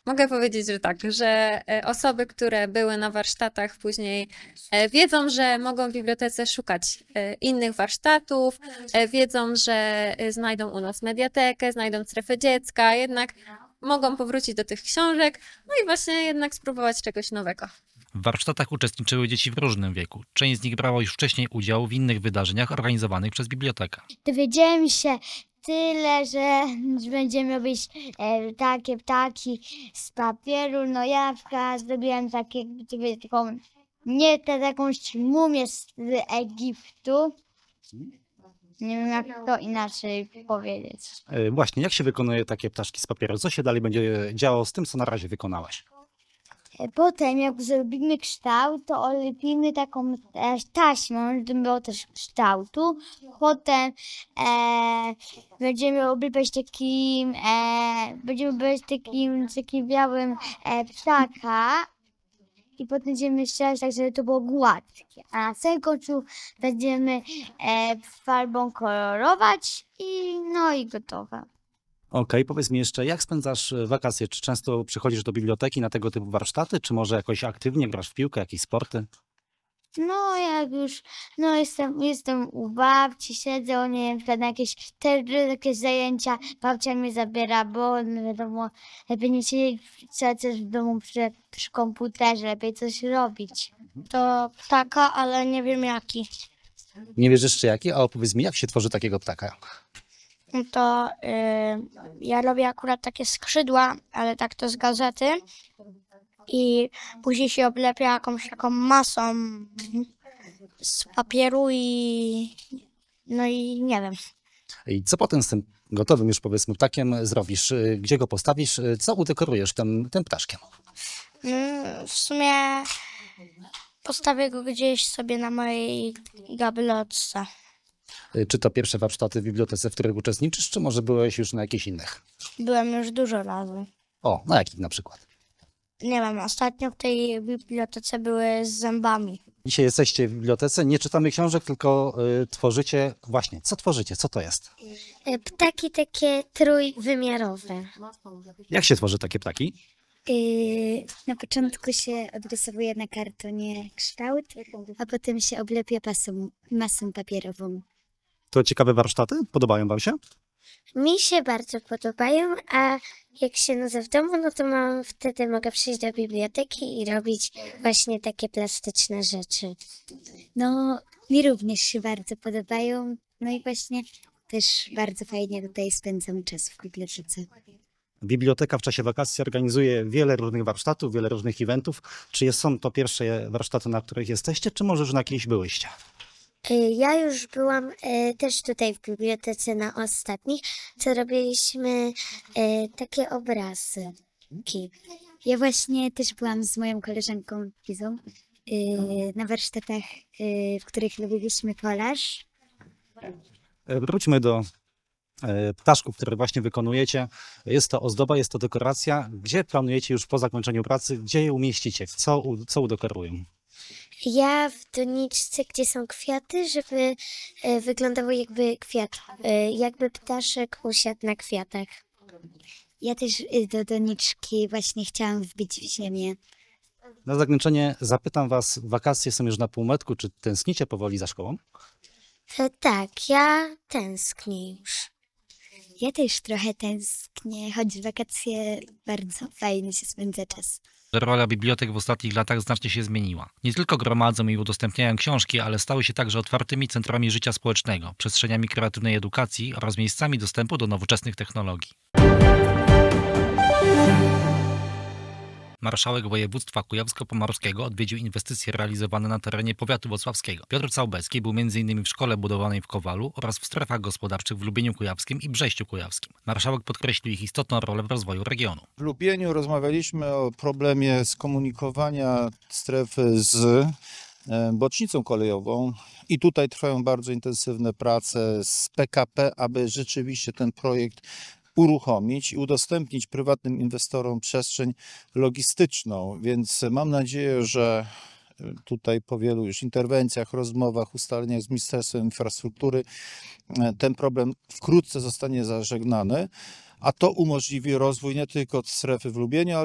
Mogę powiedzieć, że tak, że osoby, które były na warsztatach później wiedzą, że mogą w bibliotece szukać innych warsztatów, wiedzą, że znajdą u nas mediatekę, znajdą strefę dziecka, jednak mogą powrócić do tych książek, no i właśnie jednak spróbować czegoś nowego. W warsztatach uczestniczyły dzieci w różnym wieku. Część z nich brała już wcześniej udział w innych wydarzeniach organizowanych przez bibliotekę. Dowiedziałem się tyle, że będziemy robić takie ptaki z papieru. No ja na przykład zrobiłem taką, nie tę jakąś mumię z Egiptu. Nie wiem jak to inaczej powiedzieć. Właśnie, jak się wykonuje takie ptaszki z papieru? Co się dalej będzie działo z tym, co na razie wykonałaś? Potem jak zrobimy kształt, to olepimy taką taśmą, żeby było też kształtu. Potem będziemy oblepiać takim białym ptaka i potem będziemy ścierać tak, żeby to było gładkie. A na samym końcu będziemy farbą kolorować i gotowe. Okej, powiedz mi jeszcze, jak spędzasz wakacje? Czy często przychodzisz do biblioteki na tego typu warsztaty, czy może jakoś aktywnie grasz w piłkę, jakieś sporty? No jak już, jestem u babci, siedzę, nie wiem, na jakieś zajęcia, babcia mnie zabiera, bo no wiadomo, lepiej nie siedzieć cały czas w domu przy komputerze, lepiej coś robić. To ptaka, ale nie wiem jaki. Nie wiesz jeszcze jaki, a opowiedz mi, jak się tworzy takiego ptaka? To ja robię akurat takie skrzydła, ale tak to z gazety i później się oblepia jakąś taką masą z papieru no i nie wiem. I co potem z tym gotowym już powiedzmy ptakiem zrobisz? Gdzie go postawisz? Co udekorujesz tym ptaszkiem? W sumie postawię go gdzieś sobie na mojej gablotce. Czy to pierwsze warsztaty w bibliotece, w których uczestniczysz, czy może byłeś już na jakichś innych? Byłem już dużo razy. O, na jakich na przykład? Nie wiem, ostatnio w tej bibliotece były z zębami. Dzisiaj jesteście w bibliotece, nie czytamy książek, tylko tworzycie. Właśnie, co tworzycie? Co to jest? Ptaki takie trójwymiarowe. Jak się tworzy takie ptaki? Na początku się odrysowuje na kartonie kształt, a potem się oblepia masą papierową. To ciekawe warsztaty? Podobają wam się? Mi się bardzo podobają, a jak się nudzę w domu, no to wtedy mogę przyjść do biblioteki i robić właśnie takie plastyczne rzeczy. No, mi również się bardzo podobają. No i właśnie też bardzo fajnie tutaj spędzam czas w bibliotece. Biblioteka w czasie wakacji organizuje wiele różnych warsztatów, wiele różnych eventów. Czy są to pierwsze warsztaty, na których jesteście, czy może już na jakiejś byłyście? Ja już byłam też tutaj w bibliotece na ostatnich, co robiliśmy takie obrazy. Ja właśnie też byłam z moją koleżanką Izą na warsztatach, w których robiliśmy kolaż. Wróćmy do ptaszków, które właśnie wykonujecie. Jest to ozdoba, jest to dekoracja. Gdzie planujecie już po zakończeniu pracy, gdzie je umieścicie? Co udekorują? Ja w doniczce, gdzie są kwiaty, żeby wyglądało jakby ptaszek usiadł na kwiatach. Ja też do doniczki właśnie chciałam wbić w ziemię. Na zakończenie zapytam was, wakacje są już na półmetku, czy tęsknicie powoli za szkołą? Tak, ja tęsknię już. Ja też trochę tęsknię, choć w wakacje bardzo fajnie się spędza czas. Rola bibliotek w ostatnich latach znacznie się zmieniła. Nie tylko gromadzą i udostępniają książki, ale stały się także otwartymi centrami życia społecznego, przestrzeniami kreatywnej edukacji oraz miejscami dostępu do nowoczesnych technologii. Marszałek województwa kujawsko-pomorskiego odwiedził inwestycje realizowane na terenie powiatu włocławskiego. Piotr Całbecki był m.in. w szkole budowanej w Kowalu oraz w strefach gospodarczych w Lubieniu Kujawskim i Brześciu Kujawskim. Marszałek podkreślił ich istotną rolę w rozwoju regionu. W Lubieniu rozmawialiśmy o problemie skomunikowania strefy z bocznicą kolejową i tutaj trwają bardzo intensywne prace z PKP, aby rzeczywiście ten projekt uruchomić i udostępnić prywatnym inwestorom przestrzeń logistyczną, więc mam nadzieję, że tutaj po wielu już interwencjach, rozmowach, ustaleniach z Ministerstwem Infrastruktury ten problem wkrótce zostanie zażegnany, a to umożliwi rozwój nie tylko strefy w Lubieniu,